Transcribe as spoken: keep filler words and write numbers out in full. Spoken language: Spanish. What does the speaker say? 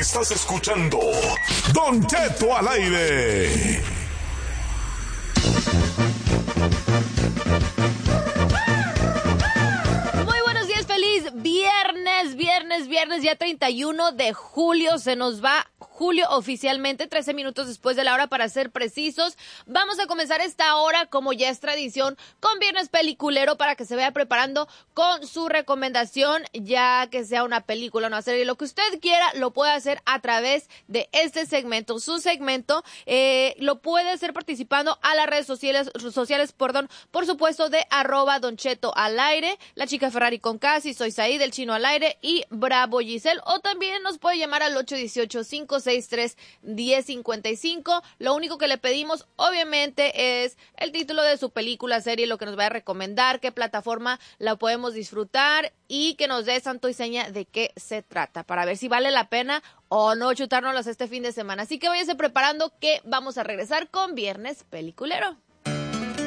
Estás escuchando Don Cheto al aire. Muy buenos días, feliz viernes, viernes, viernes, ya treinta y uno de julio, se nos va julio oficialmente, trece minutos después de la hora para ser precisos. Vamos a comenzar esta hora, como ya es tradición, con Viernes Peliculero para que se vaya preparando con su recomendación, ya que sea una película, una serie, lo que usted quiera, lo puede hacer a través de este segmento. Su segmento eh, lo puede hacer participando a las redes sociales, sociales, perdón, por supuesto, de arroba Don Cheto al aire, la chica Ferrari con Casi, soy Said, el chino al aire y Bravo Giselle, o también nos puede llamar al ocho uno ocho, cinco seis tres, uno cero cinco cinco. Lo único que le pedimos, obviamente, es el título de su película, serie, lo que nos vaya a recomendar, qué plataforma la podemos disfrutar y que nos dé santo y seña de qué se trata, para ver si vale la pena o no chutárnoslas este fin de semana. Así que váyase preparando que vamos a regresar con Viernes Peliculero.